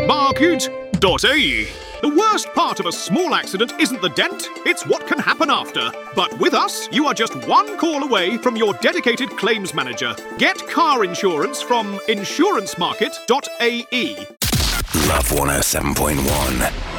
insurancemarket.ae. The worst part of a small accident isn't the dent, it's what can happen after. But with us, you are just one call away from your dedicated claims manager. Get car insurance from insurancemarket.ae. Love 107.1.